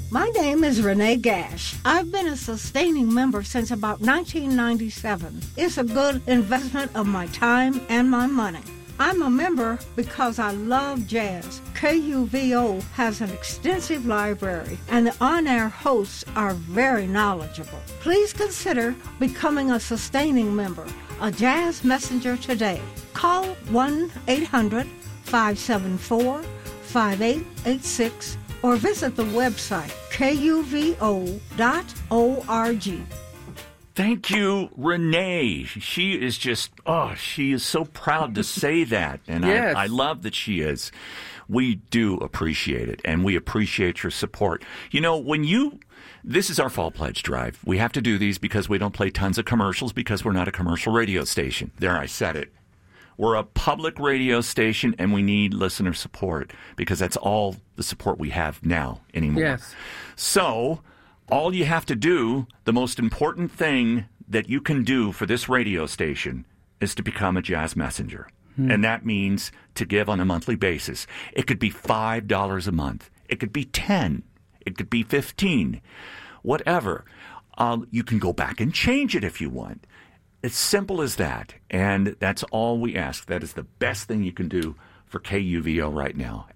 My name is Renee Gash. I've been a sustaining member since about 1997. It's a good investment of my time and my money. I'm a member because I love jazz. KUVO has an extensive library, and the on-air hosts are very knowledgeable. Please consider becoming a sustaining member, a Jazz Messenger today. Call 1-800-574-5886 or visit the website kuvo.org. Thank you, Renee. She is just, she is so proud to say that. And yes. I love that she is. We do appreciate it, and we appreciate your support. You know, this is our Fall Pledge Drive. We have to do these because we don't play tons of commercials because we're not a commercial radio station. There, I said it. We're a public radio station, and we need listener support because that's all the support we have now anymore. Yes. So all you have to do, the most important thing that you can do for this radio station is to become a Jazz Messenger. And that means to give on a monthly basis. It could be $5 a month. It could be $10. It could be $15. Whatever. You can go back and change it if you want. It's simple as that. And that's all we ask. That is the best thing you can do for KUVO right now.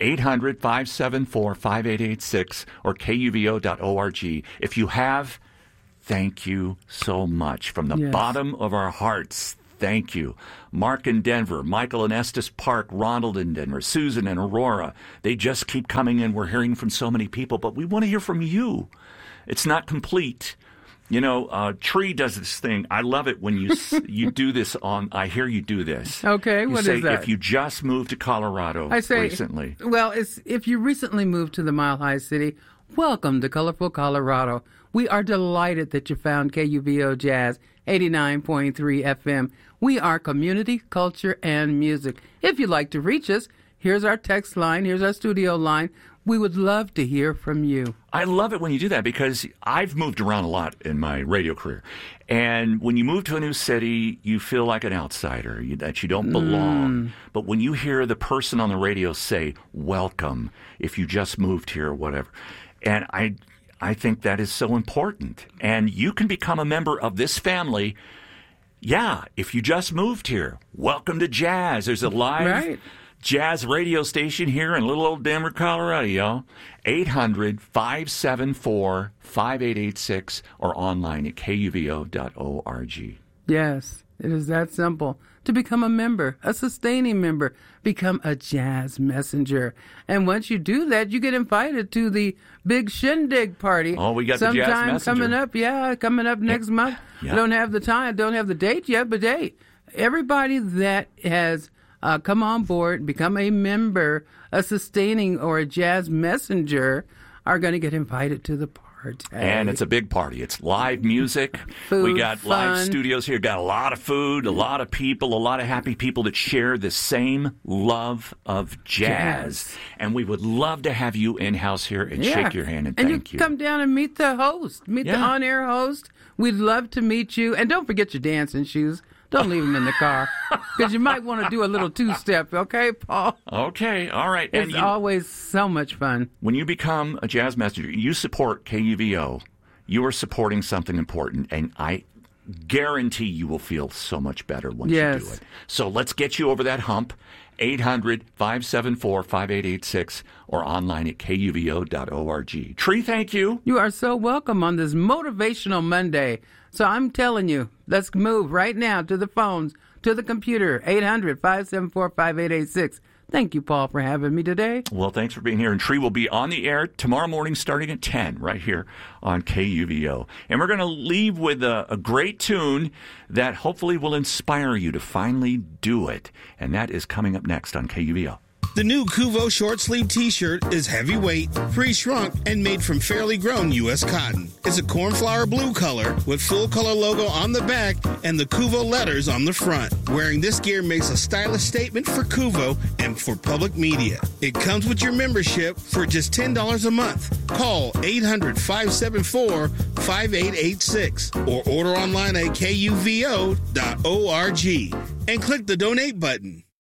800-574-5886 or kuvo.org. If you have, thank you so much. From the bottom of our hearts, thank you. Mark in Denver, Michael in Estes Park, Ronald in Denver, Susan and Aurora. They just keep coming in. We're hearing from so many people, but we want to hear from you. It's not complete. You know, Tree does this thing. I love it when you you do this on, I hear you do this. Okay, what is that? If you just moved to Colorado recently. Well, if you recently moved to the Mile High City, welcome to colorful Colorado. We are delighted that you found KUVO Jazz 89.3 FM. We are community, culture, and music. If you'd like to reach us, here's our text line, here's our studio line. We would love to hear from you. I love it when you do that because I've moved around a lot in my radio career. And when you move to a new city, you feel like an outsider, that you don't belong. But when you hear the person on the radio say, welcome, if you just moved here or whatever. And I think that is so important. And you can become a member of this family. Yeah, if you just moved here, welcome to Jazz. There's a live jazz radio station here in little old Denver, Colorado, y'all. 800-574-5886 or online at kuvo.org. Yes, it is that simple. To become a member, a sustaining member, become a Jazz Messenger. And once you do that, you get invited to the big shindig party. Oh, we got the Jazz Messenger. Coming up next month. Yeah. Don't have the time, don't have the date yet, but hey, everybody that has come on board, become a member, a sustaining or a Jazz Messenger, are going to get invited to the party. And it's a big party. It's live music. Food, we got live studios here. Got a lot of food, a lot of people, a lot of happy people that share the same love of jazz. And we would love to have you in-house here and shake your hand and thank you. Come down and meet the host, the on-air host. We'd love to meet you. And don't forget your dancing shoes. Don't leave them in the car because you might want to do a little two-step, okay, Paul? Okay, all right. It's always so much fun. When you become a Jazz Messenger, you support KUVO, you are supporting something important, and I guarantee you will feel so much better once you do it. So let's get you over that hump. 800-574-5886 or online at kuvo.org. Tree, thank you. You are so welcome on this Motivational Monday. So I'm telling you, let's move right now to the phones, to the computer, 800-574-5886. Thank you, Paul, for having me today. Well, thanks for being here. And Tree will be on the air tomorrow morning starting at 10 right here on KUVO. And we're going to leave with a great tune that hopefully will inspire you to finally do it. And that is coming up next on KUVO. The new Kuvo short sleeve t-shirt is heavyweight, pre-shrunk, and made from fairly grown U.S. cotton. It's a cornflower blue color with full color logo on the back and the Kuvo letters on the front. Wearing this gear makes a stylish statement for Kuvo and for public media. It comes with your membership for just $10 a month. Call 800-574-5886 or order online at kuvo.org and click the donate button.